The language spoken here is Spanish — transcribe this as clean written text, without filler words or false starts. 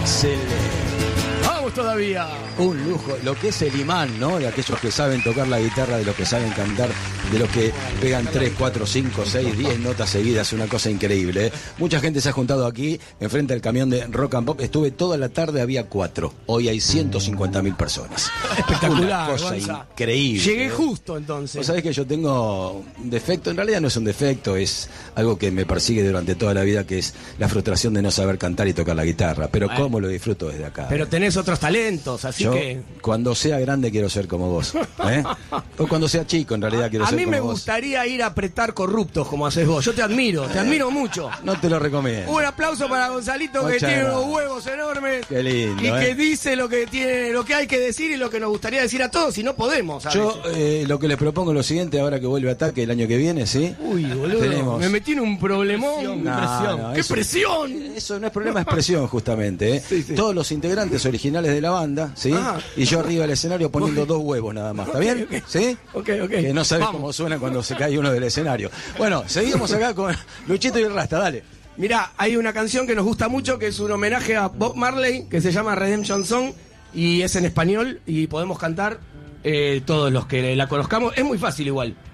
Excelente. Vamos todavía. Un lujo, lo que es el imán, ¿no? De aquellos que saben tocar la guitarra, de los que saben cantar, de los que pegan 3, 4, 5, 6, 10 notas seguidas, una cosa increíble, ¿eh? Mucha gente se ha juntado aquí, enfrente del camión de Rock and Pop. Estuve toda la tarde, había 4. Hoy hay 150.000 personas. Espectacular, Una cosa Gonza. increíble. Llegué justo entonces. Vos sabés que yo tengo un defecto, en realidad no es un defecto, es algo que me persigue durante toda la vida, que es la frustración de no saber cantar y tocar la guitarra. Pero cómo lo disfruto desde acá. Pero tenés otros talentos, así Yo, que... cuando sea grande quiero ser como vos, ¿eh? O cuando sea chico, en realidad quiero A ser mí como me vos. gustaría ir a apretar corruptos como haces vos. Yo te admiro mucho. No te lo recomiendo. Un aplauso para Gonzalito, que Muchas tiene unos gracias. huevos enormes. Qué lindo, Y que ¿eh? dice lo que tiene, lo que hay que decir y lo que nos gustaría decir a todos y no podemos. ¿Sabes? Yo lo que les propongo es lo siguiente, ahora que vuelve Ataque el año que viene, ¿sí? Uy, boludo. Tenemos- Me metí en un problemón. No, ¡Qué eso- presión! Eso no es problema, es presión justamente, ¿eh? Sí, sí. Todos los integrantes originales de la banda, ¿sí? Ah. Y yo arriba del escenario poniendo 2 huevos nada más, ¿está bien? ok. ¿Sí? Ok. Que no sabes Vamos. cómo suena cuando se cae uno del escenario. Bueno, seguimos acá con Luchito y el Rasta, dale. Mirá, hay una canción que nos gusta mucho que es un homenaje a Bob Marley que se llama Redemption Song y es en español y podemos cantar todos los que la conozcamos. Es muy fácil igual.